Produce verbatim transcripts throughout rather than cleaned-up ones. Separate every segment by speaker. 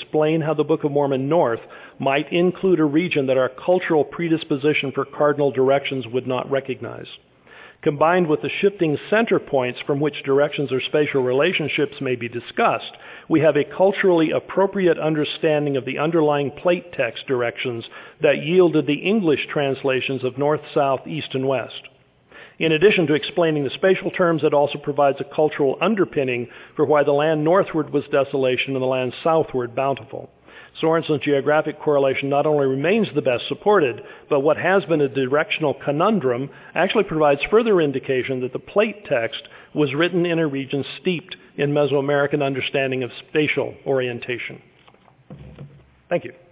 Speaker 1: explain how the Book of Mormon North might include a region that our cultural predisposition for cardinal directions would not recognize. Combined with the shifting center points from which directions or spatial relationships may be discussed, we have a culturally appropriate understanding of the underlying plate text directions that yielded the English translations of north, south, east, and west. In addition to explaining the spatial terms, it also provides a cultural underpinning for why the land northward was desolation and the land southward bountiful. Sorensen's geographic correlation not only remains the best supported, but what has been a directional conundrum actually provides further indication that the plate text was written in a region steeped in Mesoamerican understanding of spatial orientation. Thank you.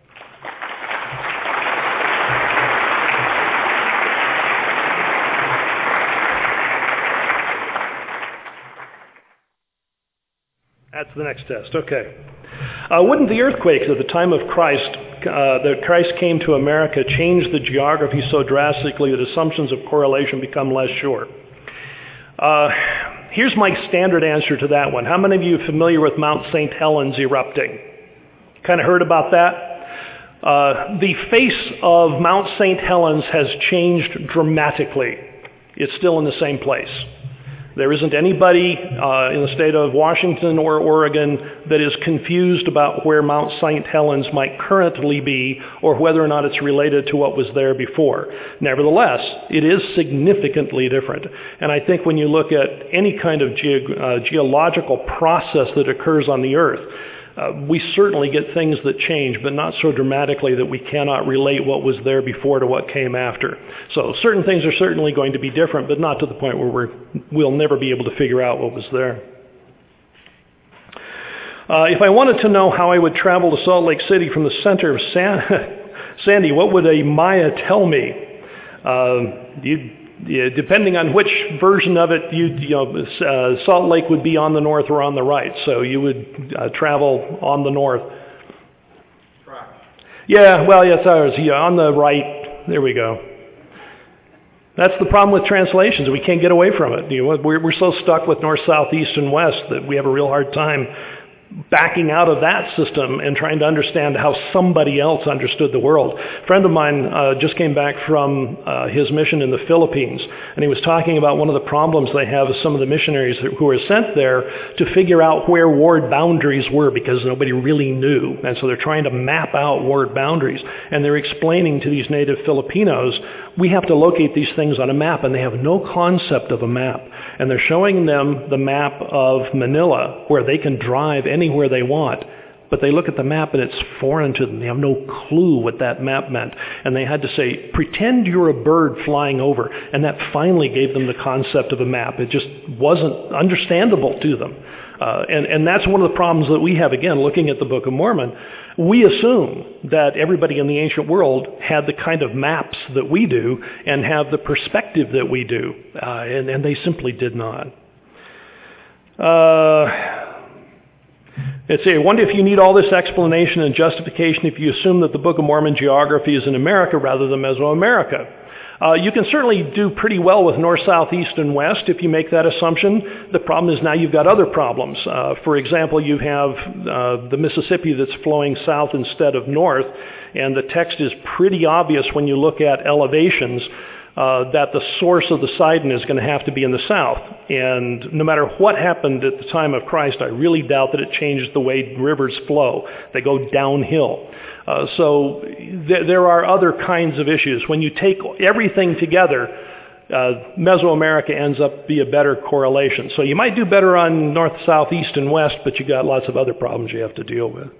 Speaker 1: That's the next test. Okay. Uh, wouldn't the earthquakes at the time of Christ, uh, that Christ came to America, change the geography so drastically that assumptions of correlation become less sure? Uh, here's my standard answer to that one. How many of you are familiar with Mount Saint Helens erupting? Kind of heard about that? Uh, the face of Mount Saint Helens has changed dramatically. It's still in the same place. There isn't anybody uh, in the state of Washington or Oregon that is confused about where Mount Saint Helens might currently be or whether or not it's related to what was there before. Nevertheless, it is significantly different. And I think when you look at any kind of ge- uh, geological process that occurs on the Earth, Uh, we certainly get things that change, but not so dramatically that we cannot relate what was there before to what came after. So certain things are certainly going to be different, but not to the point where we're, we'll never be able to figure out what was there. Uh, if I wanted to know how I would travel to Salt Lake City from the center of San, Sandy, what would a Maya tell me? Uh, you'd Yeah, depending on which version of it, you, you know, uh, Salt Lake would be on the north or on the right. So you would uh, travel on the north.
Speaker 2: Track.
Speaker 1: Yeah, well, yes, ours. Yeah, on the right. There we go. That's the problem with translations. We can't get away from it. You know, we're, we're so stuck with north, south, east, and west that we have a real hard time backing out of that system and trying to understand how somebody else understood the world. A friend of mine uh, just came back from uh, his mission in the Philippines, and he was talking about one of the problems they have with some of the missionaries who were sent there to figure out where ward boundaries were because nobody really knew. And so they're trying to map out ward boundaries. And they're explaining to these native Filipinos, we have to locate these things on a map, and they have no concept of a map. And they're showing them the map of Manila, where they can drive anywhere they want. But they look at the map and it's foreign to them. They have no clue what that map meant. And they had to say, pretend you're a bird flying over. And that finally gave them the concept of a map. It just wasn't understandable to them. Uh, and, and that's one of the problems that we have, again, looking at the Book of Mormon. We assume that everybody in the ancient world had the kind of maps that we do and have the perspective that we do. Uh, and, and they simply did not. Uh, let's see, I wonder if you need all this explanation and justification if you assume that the Book of Mormon geography is in America rather than Mesoamerica. Uh, you can certainly do pretty well with north, south, east, and west if you make that assumption. The problem is now you've got other problems. Uh, for example, you have uh, the Mississippi that's flowing south instead of north, and the text is pretty obvious when you look at elevations uh, that the source of the Sidon is going to have to be in the south. And no matter what happened at the time of Christ, I really doubt that it changed the way rivers flow. They go downhill. Uh, so th- there are other kinds of issues. When you take everything together, uh, Mesoamerica ends up be a better correlation. So you might do better on north, south, east, and west, but you got lots of other problems you have to deal with.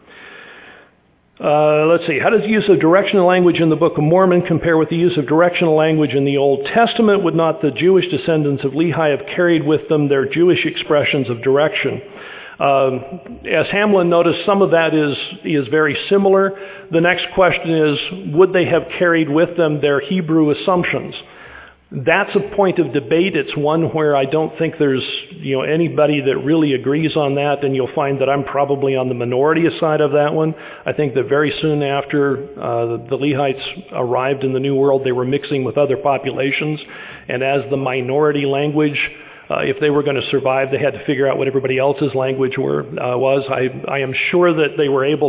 Speaker 1: Uh, let's see. How does the use of directional language in the Book of Mormon compare with the use of directional language in the Old Testament? Would not the Jewish descendants of Lehi have carried with them their Jewish expressions of direction? Um, as Hamlin noticed, some of that is, is very similar. The next question is, would they have carried with them their Hebrew assumptions? That's a point of debate. It's one where I don't think there's you know anybody that really agrees on that, and you'll find that I'm probably on the minority side of that one. I think that very soon after uh, the Lehites arrived in the New World, they were mixing with other populations, and as the minority language, Uh, if they were going to survive, they had to figure out what everybody else's language were, uh, was. I, I am sure that they were able